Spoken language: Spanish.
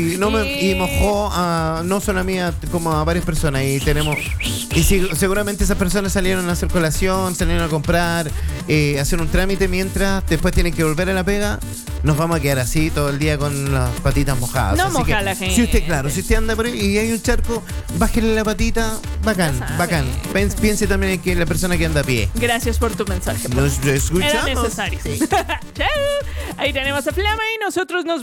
Y mojó no solo a mí, como a varias personas. Y tenemos. Y seguramente esas personas salieron a hacer colación, salieron a comprar, hacer un trámite, mientras después tienen que volver a la pega. Nos vamos a quedar así todo el día con las patitas mojadas. No así moja que, la gente. si usted anda por ahí y hay un charco, bájele la patita, bacán. Piense también en la persona que anda a pie. Gracias por tu mensaje. Nos escuchamos. Era necesario. Sí. Chao. Ahí tenemos a Flama y nosotros nos